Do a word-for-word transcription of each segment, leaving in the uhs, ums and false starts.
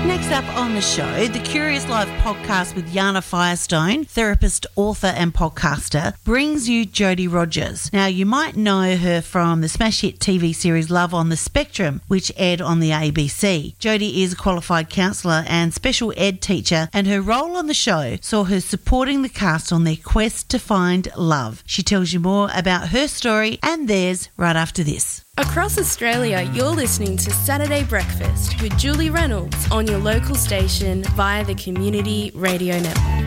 Next up on the show, the Curious Life podcast with Yana Firestone, therapist, author and podcaster, brings you Jodie Rogers. Now, you might know her from the smash hit T V series Love on the Spectrum, which aired on the A B C. Jodie is a qualified counsellor and special ed teacher, and her role on the show saw her supporting the cast on their quest to find love. She tells you more about her story and theirs right after this. Across Australia, you're listening to Saturday Breakfast with Julie Reynolds on your local station via the Community Radio Network.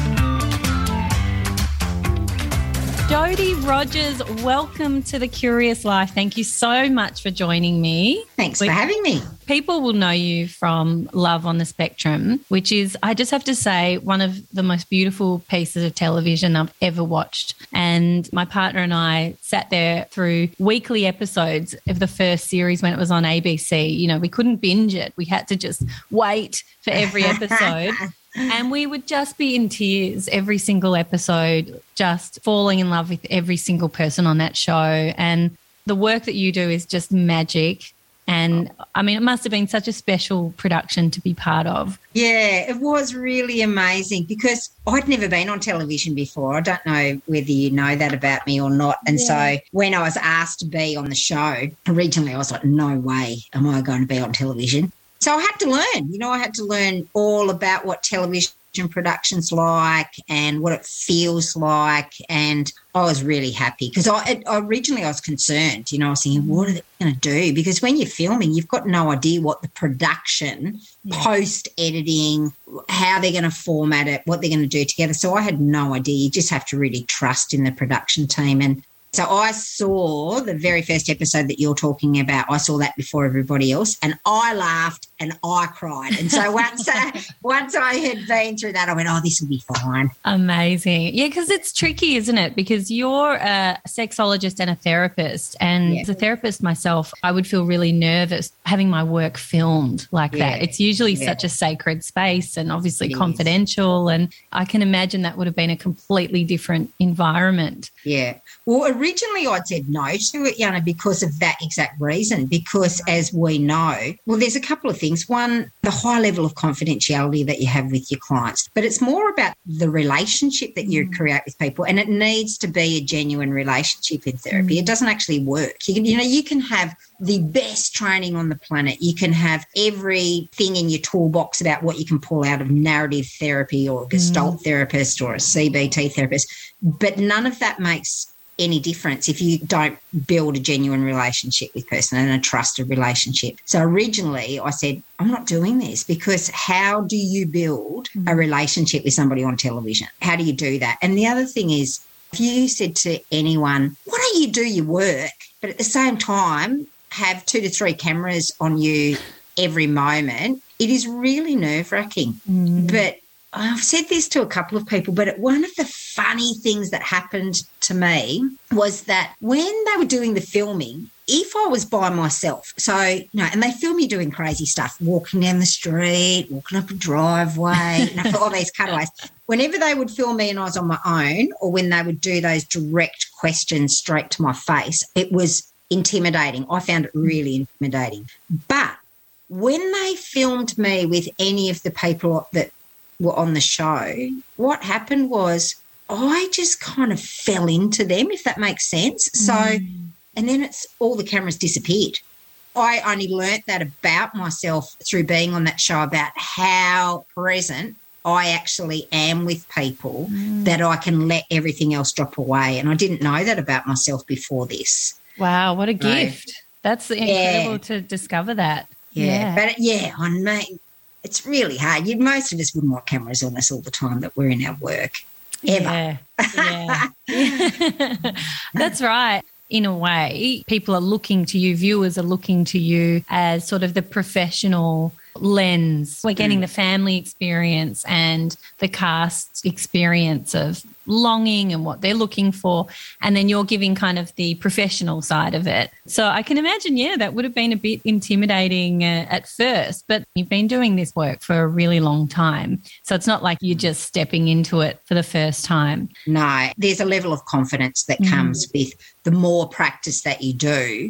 Jodie Rogers, welcome to The Curious Life. Thank you so much for joining me. Thanks for having me. People will know you from Love on the Spectrum, which is, I just have to say, one of the most beautiful pieces of television I've ever watched. And my partner and I sat there through weekly episodes of the first series when it was on A B C. You know, we couldn't binge it. We had to just wait for every episode. And we would just be in tears every single episode, just falling in love with every single person on that show. And the work that you do is just magic. And, I mean, it must have been such a special production to be part of. Yeah, it was really amazing because I'd never been on television before. I don't know whether you know that about me or not. And yeah. So when I was asked to be on the show, originally I was like, no way am I going to be on television. So I had to learn, you know, I had to learn all about what television production's like and what it feels like, and I was really happy because I originally I was concerned, you know, I was thinking, what are they going to do? Because when you're filming, you've got no idea what the production, yeah. post-editing, how they're going to format it, what they're going to do together. So I had no idea. You just have to really trust in the production team. And so I saw the very first episode that you're talking about. I saw that before everybody else, and I laughed and I cried. And so once uh, once I had been through that, I went, oh, this will be fine. Amazing. Yeah, because it's tricky, isn't it? Because you're a sexologist and a therapist. And yeah. as a therapist myself, I would feel really nervous having my work filmed like yeah. that. It's usually yeah. such a sacred space and obviously it confidential. Is. And I can imagine that would have been a completely different environment. Yeah. Well, originally I'd said no to it, Yana, because of that exact reason, because as we know, well, there's a couple of things. One, the high level of confidentiality that you have with your clients, but it's more about the relationship that you mm. create with people, and it needs to be a genuine relationship in therapy. Mm. It doesn't actually work. You can, you know, you can have the best training on the planet. You can have everything in your toolbox about what you can pull out of narrative therapy or a Gestalt mm. therapist or a C B T therapist, but none of that makes any difference if you don't build a genuine relationship with person and a trusted relationship. So originally I said, I'm not doing this because how do you build a relationship with somebody on television? How do you do that? And the other thing is, if you said to anyone, why don't you do your work, but at the same time have two to three cameras on you every moment, it is really nerve-wracking. Mm. But I've said this to a couple of people, but one of the funny things that happened to me was that when they were doing the filming, if I was by myself, so, you know, and they film me doing crazy stuff, walking down the street, walking up a driveway, you know, all these cutaways. Whenever they would film me and I was on my own, or when they would do those direct questions straight to my face, it was intimidating. I found it really intimidating. But when they filmed me with any of the people that were on the show, what happened was I just kind of fell into them, if that makes sense. So, mm. and then it's all the cameras disappeared. I only learnt that about myself through being on that show, about how present I actually am with people, mm. that I can let everything else drop away. And I didn't know that about myself before this. Wow, what a gift. So, that's incredible yeah. to discover that. Yeah, yeah. but yeah, I mean, it's really hard. You, most of us wouldn't want cameras on us all the time that we're in our work, ever. Yeah, yeah. That's right. In a way, people are looking to you, viewers are looking to you as sort of the professional lens. We're getting mm. the family experience and the cast experience of longing and what they're looking for, and then you're giving kind of the professional side of it. So I can imagine, yeah, that would have been a bit intimidating uh, at first, but you've been doing this work for a really long time. So it's not like you're just stepping into it for the first time. No, there's a level of confidence that comes mm. with the more practice that you do.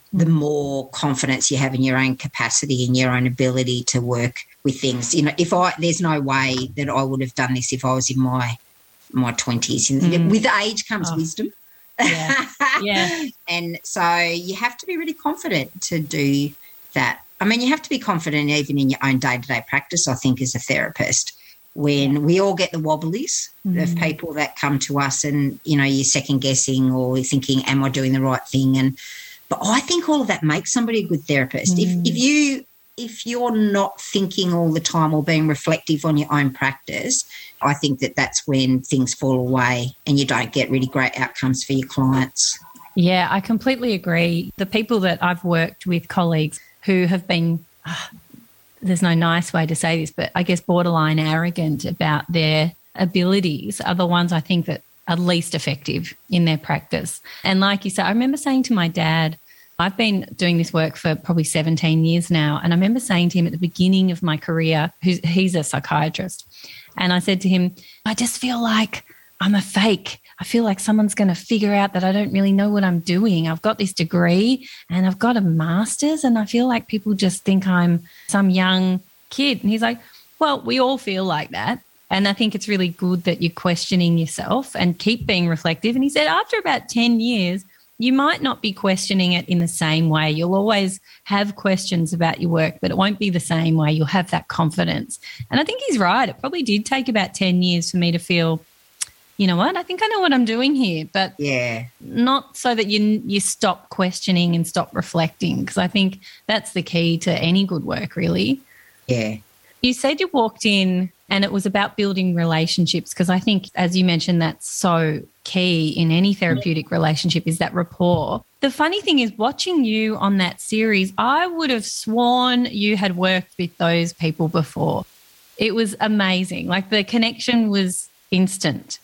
the more confidence you have in your own capacity and your own ability to work with things. You know, if I there's no way that I would have done this if I was in my my twenties. Mm. With age comes oh. wisdom. Yeah. yeah. And so you have to be really confident to do that. I mean, you have to be confident even in your own day-to-day practice, I think, as a therapist. When we all get the wobblies mm. of people that come to us and, you know, you're second-guessing or you're thinking, am I doing the right thing? And But I think all of that makes somebody a good therapist. Mm. If, if, you, if you're not thinking all the time or being reflective on your own practice, I think that that's when things fall away and you don't get really great outcomes for your clients. Yeah, I completely agree. The people that I've worked with, colleagues who have been, uh, there's no nice way to say this, but I guess borderline arrogant about their abilities are the ones I think that are least effective in their practice. And like you said, I remember saying to my dad, I've been doing this work for probably seventeen years now, and I remember saying to him at the beginning of my career, who's, he's a psychiatrist, and I said to him, I just feel like I'm a fake. I feel like someone's going to figure out that I don't really know what I'm doing. I've got this degree and I've got a master's, and I feel like people just think I'm some young kid. And he's like, well, we all feel like that. And I think it's really good that you're questioning yourself and keep being reflective. And he said after about ten years, you might not be questioning it in the same way. You'll always have questions about your work, but it won't be the same way. You'll have that confidence. And I think he's right. It probably did take about ten years for me to feel, you know what, I think I know what I'm doing here, but yeah, not so that you you stop questioning and stop reflecting, because I think that's the key to any good work, really. Yeah. You said you walked in and it was about building relationships, because I think, as you mentioned, that's so key in any therapeutic relationship, is that rapport. The funny thing is, watching you on that series, I would have sworn you had worked with those people before. It was amazing. Like, the connection was instant.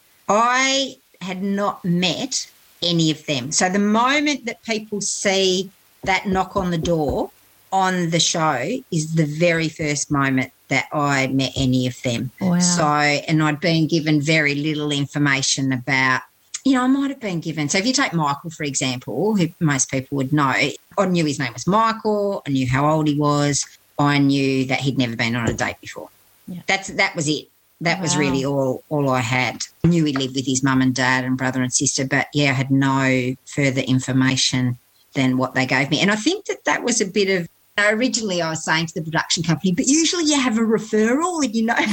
I had not met any of them. So the moment that people see that knock on the door on the show is the very first moment that I met any of them. Wow. So, and I'd been given very little information about, you know, I might have been given, so if you take Michael, for example, who most people would know, I knew his name was Michael, I knew how old he was, I knew that he'd never been on a date before. Yeah. That's That was it. That wow. was really all all I had. I knew he lived with his mum and dad and brother and sister, but, yeah, I had no further information than what they gave me. And I think that that was a bit of, originally I was saying to the production company, but usually you have a referral and, you know,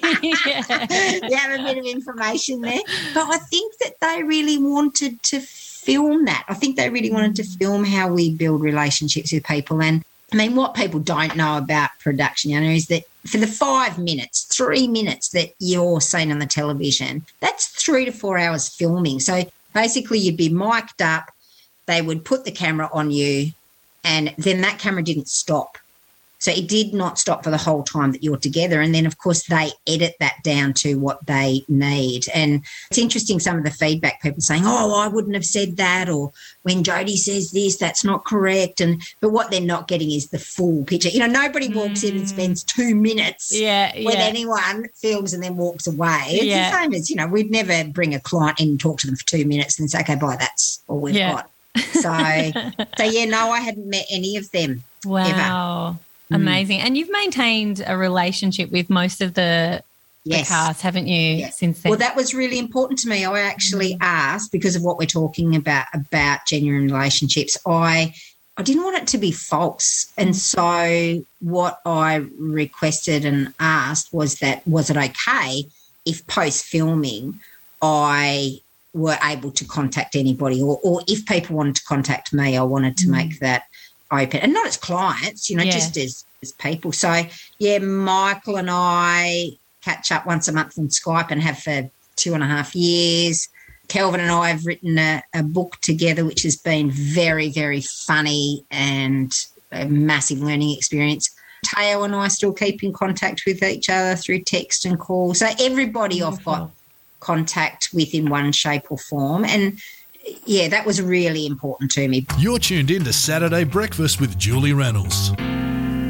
yeah. you have a bit of information there. But I think that they really wanted to film that. I think they really wanted to film how we build relationships with people. And, I mean, what people don't know about production, you know, is that for the five minutes, three minutes that you're seen on the television, that's three to four hours filming. So basically you'd be mic'd up, they would put the camera on you, and then that camera didn't stop. So it did not stop for the whole time that you're together. And then, of course, they edit that down to what they need. And it's interesting, some of the feedback, people saying, oh, I wouldn't have said that, or when Jodie says this, that's not correct. And but what they're not getting is the full picture. You know, nobody walks mm. in and spends two minutes yeah, when yeah. anyone films and then walks away. It's yeah. the same as, you know, we'd never bring a client in and talk to them for two minutes and say, okay, bye, that's all we've yeah. got. So, so, yeah, no, I hadn't met any of them. Wow. Ever. Amazing. And you've maintained a relationship with most of the, yes. the cast, haven't you, yes. since then? Well, that was really important to me. I actually asked, because of what we're talking about, about genuine relationships, I I didn't want it to be false. And so what I requested and asked was that, was it okay if post-filming I were able to contact anybody, or, or if people wanted to contact me, I wanted to mm. make that open, and not as clients, you know, yeah. just as, as people. So, yeah, Michael and I catch up once a month on Skype and have for two and a half years. Kelvin and I have written a, a book together, which has been very, very funny and a massive learning experience. Teo and I still keep in contact with each other through text and call. So everybody Wonderful. I've got contact with in one shape or form. And, yeah, that was really important to me. You're tuned in to Saturday Breakfast with Julie Reynolds.